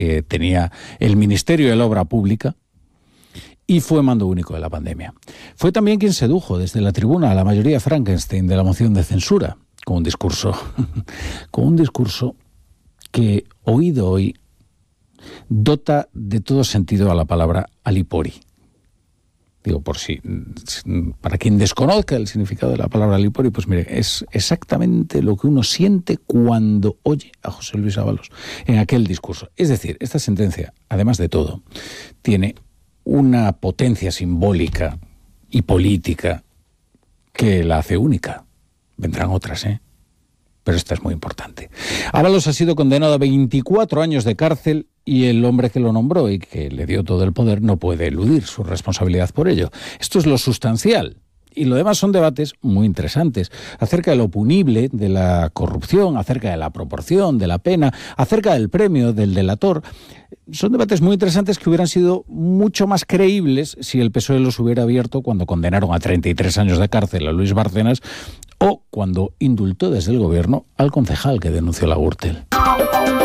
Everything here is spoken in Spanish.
tenía el Ministerio de la Obra Pública, y fue mando único de la pandemia. Fue también quien sedujo desde la tribuna a la mayoría Frankenstein de la moción de censura, con un discurso que, oído hoy, dota de todo sentido a la palabra alipori. Digo, para quien desconozca el significado de la palabra alipori, pues mire, es exactamente lo que uno siente cuando oye a José Luis Ábalos en aquel discurso. Es decir, esta sentencia, además de todo, tiene una potencia simbólica y política que la hace única. Vendrán otras, pero esta es muy importante. Ábalos ha sido condenado a 24 años de cárcel y el hombre que lo nombró y que le dio todo el poder no puede eludir su responsabilidad por ello. Esto es lo sustancial. Y lo demás son debates muy interesantes acerca de lo punible de la corrupción, acerca de la proporción de la pena, acerca del premio del delator. Son debates muy interesantes que hubieran sido mucho más creíbles si el PSOE los hubiera abierto cuando condenaron a 33 años de cárcel a Luis Bárcenas o cuando indultó desde el gobierno al concejal que denunció la Gürtel.